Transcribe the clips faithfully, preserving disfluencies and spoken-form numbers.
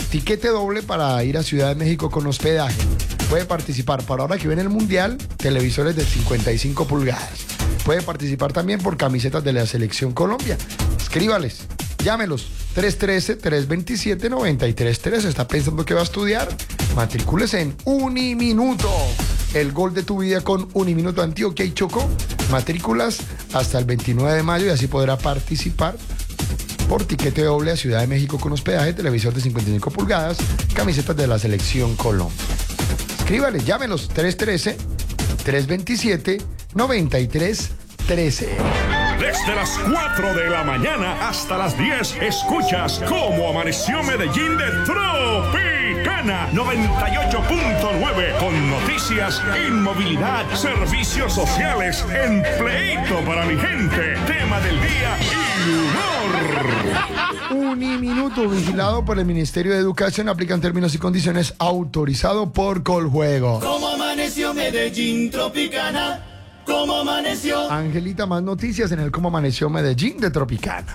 tiquete doble para ir a Ciudad de México con hospedaje. Puede participar para ahora que viene el Mundial, televisores de cincuenta y cinco pulgadas. Puede participar también por camisetas de la Selección Colombia. Escríbales, llámelos, tres uno tres, tres dos siete, nueve tres tres. ¿Está pensando que va a estudiar? Matricúlese en Uniminuto. El gol de tu vida con Uniminuto Antioquia y Chocó. Matrículas hasta el veintinueve de mayo y así podrá participar por tiquete doble a Ciudad de México con hospedaje, televisor de cincuenta y cinco pulgadas, camisetas de la Selección Colombia. Escríbales, llámenos, tres uno tres, tres dos siete, nueve tres uno tres. Desde las cuatro de la mañana hasta las diez, escuchas Cómo Amaneció Medellín de Tropicana noventa y ocho punto nueve, con noticias, inmovilidad, servicios sociales, empleito para mi gente, tema del día y humor. Uniminuto, vigilado por el Ministerio de Educación, aplican términos y condiciones, autorizado por Coljuego. ¿Cómo amaneció Medellín Tropicana? ¿Cómo amaneció? Angelita, más noticias en el Cómo Amaneció Medellín de Tropicana.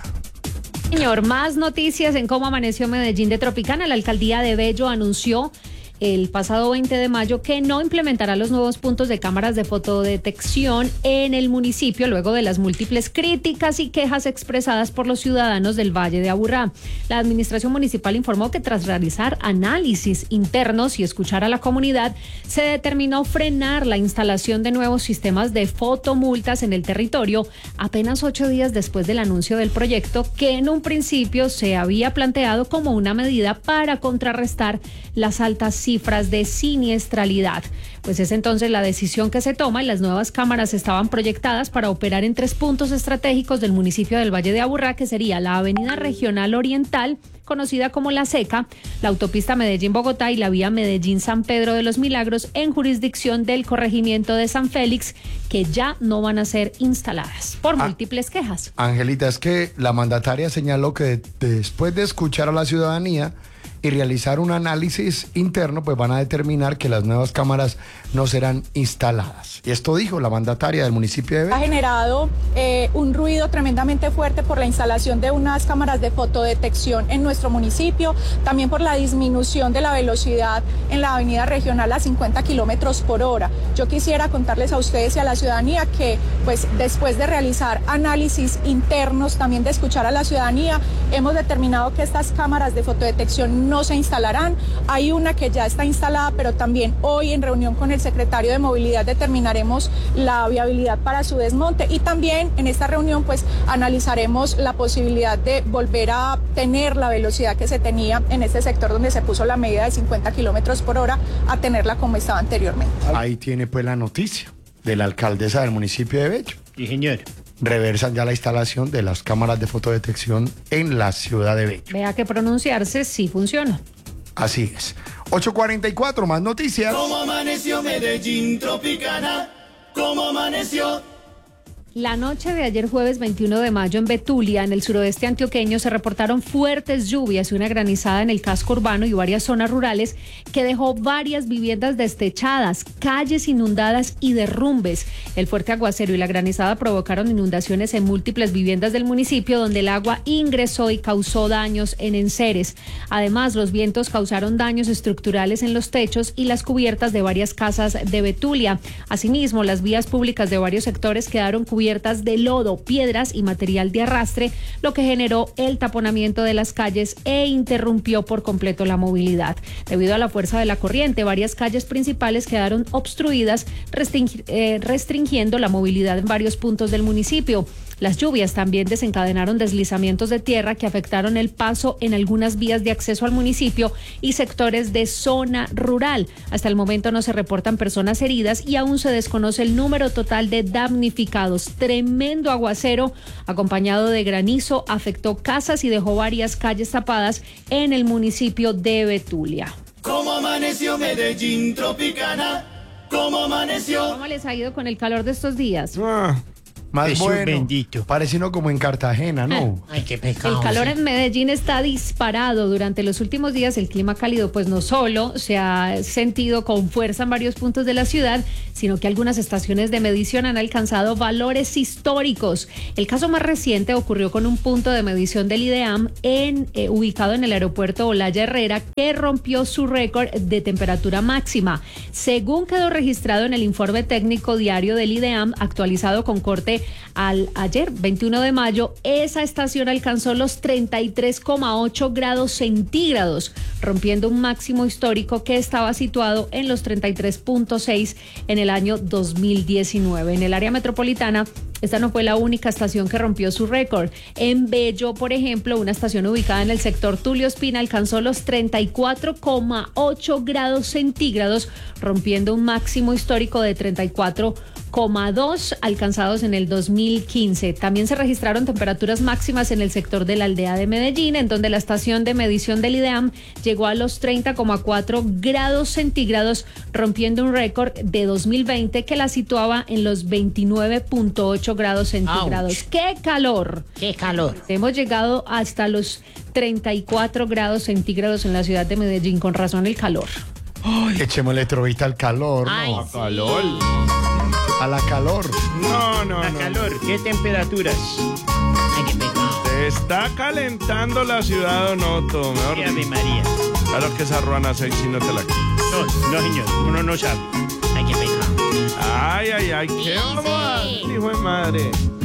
Señor, más noticias en Cómo Amaneció Medellín de Tropicana. La alcaldía de Bello anunció el pasado veinte de mayo que no implementará los nuevos puntos de cámaras de fotodetección en el municipio luego de las múltiples críticas y quejas expresadas por los ciudadanos del Valle de Aburrá. La administración municipal informó que tras realizar análisis internos y escuchar a la comunidad, se determinó frenar la instalación de nuevos sistemas de fotomultas en el territorio apenas ocho días después del anuncio del proyecto, que en un principio se había planteado como una medida para contrarrestar las altas cifras de siniestralidad. Pues es entonces la decisión que se toma y las nuevas cámaras estaban proyectadas para operar en tres puntos estratégicos del municipio del Valle de Aburrá, que sería la Avenida Regional Oriental, conocida como La Seca, la autopista Medellín-Bogotá y la vía Medellín-San Pedro de los Milagros, en jurisdicción del corregimiento de San Félix, que ya no van a ser instaladas por ah, múltiples quejas. Angelita, es que la mandataria señaló que después de escuchar a la ciudadanía y realizar un análisis interno, pues van a determinar que las nuevas cámaras no serán instaladas. Y esto dijo la mandataria del municipio de Bello. Ha generado eh, un ruido tremendamente fuerte por la instalación de unas cámaras de fotodetección en nuestro municipio, también por la disminución de la velocidad en la avenida regional a cincuenta kilómetros por hora. Yo quisiera contarles a ustedes y a la ciudadanía que, pues, después de realizar análisis internos, también de escuchar a la ciudadanía, hemos determinado que estas cámaras de fotodetección no no se instalarán. Hay una que ya está instalada, pero también hoy en reunión con el secretario de Movilidad determinaremos la viabilidad para su desmonte y también en esta reunión pues analizaremos la posibilidad de volver a tener la velocidad que se tenía en este sector donde se puso la medida de cincuenta kilómetros por hora a tenerla como estaba anteriormente. Ahí tiene pues la noticia de la alcaldesa del municipio de Bello. Sí, señor. Reversan ya la instalación de las cámaras de fotodetección en la ciudad de Bello. Vea que pronunciarse sí funciona. Así es. ocho cuarenta y cuatro, más noticias. ¿Cómo amaneció Medellín Tropicana? ¿Cómo amaneció? La noche de ayer jueves veintiuno de mayo en Betulia, en el suroeste antioqueño, se reportaron fuertes lluvias y una granizada en el casco urbano y varias zonas rurales que dejó varias viviendas destechadas, calles inundadas y derrumbes. El fuerte aguacero y la granizada provocaron inundaciones en múltiples viviendas del municipio, donde el agua ingresó y causó daños en enseres. Además, los vientos causaron daños estructurales en los techos y las cubiertas de varias casas de Betulia. Asimismo, las vías públicas de varios sectores quedaron cubiertas de lodo, piedras y material de arrastre, lo que generó el taponamiento de las calles e interrumpió por completo la movilidad. Debido a la fuerza de la corriente, varias calles principales quedaron obstruidas, restring- eh, restringiendo la movilidad en varios puntos del municipio. Las lluvias también desencadenaron deslizamientos de tierra que afectaron el paso en algunas vías de acceso al municipio y sectores de zona rural. Hasta el momento no se reportan personas heridas y aún se desconoce el número total de damnificados. Tremendo aguacero acompañado de granizo afectó casas y dejó varias calles tapadas en el municipio de Betulia. ¿Cómo amaneció Medellín Tropicana? ¿Cómo amaneció? ¿Cómo les ha ido con el calor de estos días? Ah, Más Jesús bueno. bendito. Parece uno como en Cartagena, ¿no? Ay, qué pecado. El calor sí. en Medellín está disparado. Durante los últimos días el clima cálido pues no solo se ha sentido con fuerza en varios puntos de la ciudad, sino que algunas estaciones de medición han alcanzado valores históricos. El caso más reciente ocurrió con un punto de medición del IDEAM en, eh, ubicado en el aeropuerto Olaya Herrera, que rompió su récord de temperatura máxima. Según quedó registrado en el informe técnico diario del IDEAM, actualizado con corte al ayer, veintiuno de mayo, esa estación alcanzó los treinta y tres coma ocho grados centígrados, rompiendo un máximo histórico que estaba situado en los treinta y tres punto seis en el año dos mil diecinueve. En el área metropolitana, esta no fue la única estación que rompió su récord. En Bello, por ejemplo, una estación ubicada en el sector Tulio Espina alcanzó los treinta y cuatro coma ocho grados centígrados, rompiendo un máximo histórico de treinta y cuatro coma dos alcanzados en el dos mil quince. También se registraron temperaturas máximas en el sector de la aldea de Medellín, en donde la estación de medición del IDEAM llegó a los treinta coma cuatro grados centígrados, rompiendo un récord de dos mil veinte que la situaba en los veintinueve punto ocho grados centígrados. Ouch. ¡Qué calor! Qué calor. Hemos llegado hasta los treinta y cuatro grados centígrados en la ciudad de Medellín, con razón el calor. Echemos electrovista al calor, Ay, ¿no? sí. Calor. A la calor. No, no, A no. calor. ¿Qué temperaturas? Ay, qué pecado. Se está calentando la ciudad, Donoto. Mejor Qué Ave dicho. María. Claro que esa ruana sexy no te la quito. No, no, señor. Uno no sabe. Ay, qué pecado. Ay, ay, ay. ¿Qué vamos a hacer, hijo de madre?